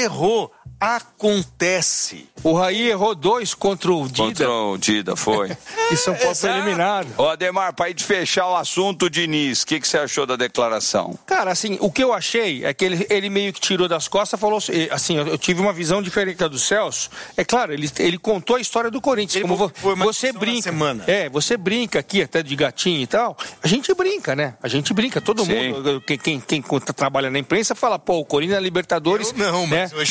errou. Acontece. O Raí errou 2 contra o Dida. Contra o Dida, foi. E São Paulo foi eliminado. Ô, Ademar, pra gente fechar o assunto, Diniz, o que você achou da declaração? Cara, assim, o que eu achei é que ele meio que tirou das costas, falou assim, eu tive uma visão diferente da do Celso. É claro, ele contou a história do Corinthians. Ele como você brinca. Semana. Você brinca aqui até de gatinho e tal. A gente brinca, né? A gente brinca. Todo Sim. mundo, quem trabalha na imprensa fala, pô, o Corinthians na Libertadores. Eu não, mas né? hoje...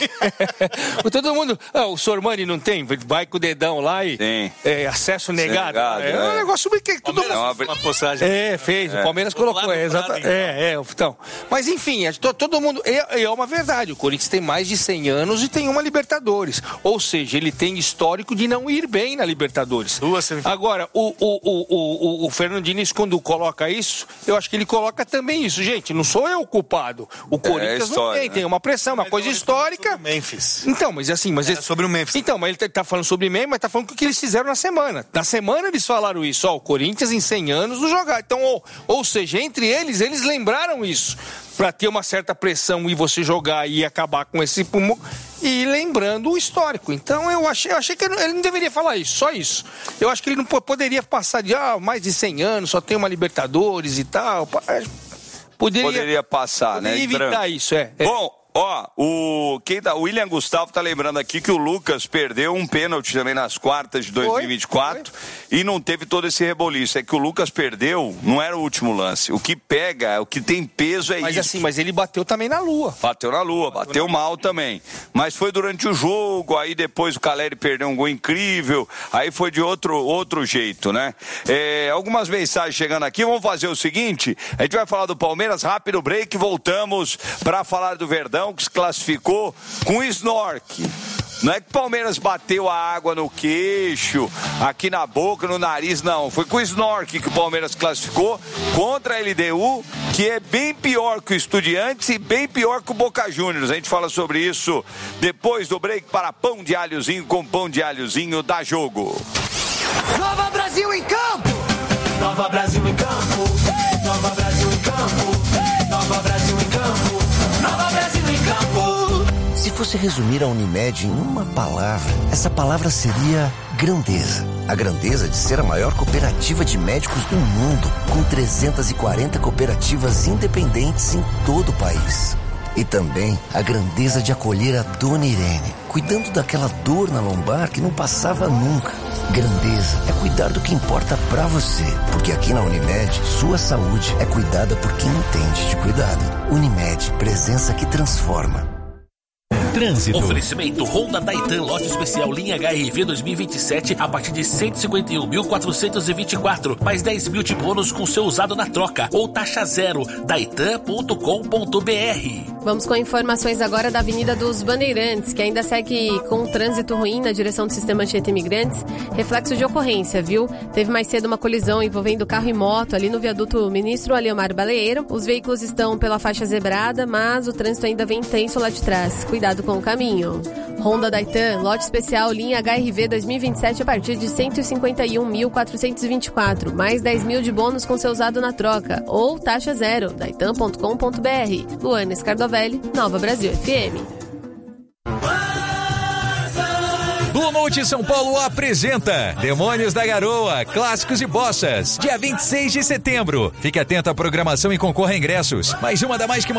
Todo mundo, o Sormani não tem, vai com o dedão lá e acesso negado. É um negócio que todo mundo... Uma postagem. Fez, o Palmeiras colocou, exatamente. Então. Mas enfim, todo mundo, é uma verdade, o Corinthians tem mais de 100 anos e tem uma Libertadores, ou seja, ele tem histórico de não ir bem na Libertadores. Agora, o Fernando Diniz, quando coloca isso, eu acho que ele coloca também isso, gente, não sou eu o culpado, o Corinthians história, não tem uma pressão, uma coisa histórica. Memphis. Então, mas assim, sobre o Memphis. Então, mas ele tá falando sobre o Memphis, mas tá falando o que eles fizeram na semana. Na semana eles falaram isso, o Corinthians em 100 anos não jogar. Então, ou seja, entre eles lembraram isso. Pra ter uma certa pressão e você jogar e acabar com esse pulmão. E lembrando o histórico. Então, eu achei que ele não deveria falar isso, só isso. Eu acho que ele não poderia passar de mais de 100 anos, só tem uma Libertadores e tal. Poderia passar, poderia evitar isso, Bom, o William Gustavo tá lembrando aqui que o Lucas perdeu um pênalti também nas quartas de 2024 e não teve todo esse reboliço. É que o Lucas perdeu, não era o último lance. O que pega, o que tem peso é isso. Mas ele bateu também na Lua. Bateu na Lua, bateu mal também. Mas foi durante o jogo, aí depois o Caleri perdeu um gol incrível, aí foi de outro jeito, né? Algumas mensagens chegando aqui, vamos fazer o seguinte, a gente vai falar do Palmeiras, rápido break, voltamos para falar do Verdão, que se classificou com snorkel. Não é que o Palmeiras bateu a água no queixo, aqui na boca, no nariz, não. Foi com o snorkel que o Palmeiras classificou contra a LDU, que é bem pior que o Estudiantes e bem pior que o Boca Juniors. A gente fala sobre isso depois do break para Pão de Alhozinho, com Pão de Alhozinho da Jogo. Nova Brasil em campo! Nova Brasil em campo! Nova Brasil em campo! Nova Brasil em campo! Nova Brasil em campo! Se fosse resumir a Unimed em uma palavra, essa palavra seria grandeza. A grandeza de ser a maior cooperativa de médicos do mundo, com 340 cooperativas independentes em todo o país. E também a grandeza de acolher a Dona Irene, cuidando daquela dor na lombar que não passava nunca. Grandeza é cuidar do que importa pra você, porque aqui na Unimed, sua saúde é cuidada por quem entende de cuidado. Unimed, presença que transforma. Trânsito. Oferecimento Honda Titan lote especial linha HRV 2027 a partir de 151.424, mais 10 mil de bônus com seu usado na troca ou taxa zero. Titan.com.br. Vamos com informações agora da Avenida dos Bandeirantes, que ainda segue com o trânsito ruim na direção do sistema Anchieta Imigrantes. Reflexo de ocorrência, viu? Teve mais cedo uma colisão envolvendo carro e moto ali no viaduto Ministro Aliomar Baleeiro. Os veículos estão pela faixa zebrada, mas o trânsito ainda vem intenso lá de trás. Cuidado com o caminho. Honda Titan, lote especial linha HRV 2027 a partir de 151.424, mais 10 mil de bônus com seu usado na troca ou taxa zero. Titan.com.br. Luana Scardovelli, Nova Brasil FM. Blue Note São Paulo apresenta Demônios da Garoa, Clássicos e Bossas, dia 26 de setembro. Fique atento à programação e concorra a ingressos. Mais uma da Mais Que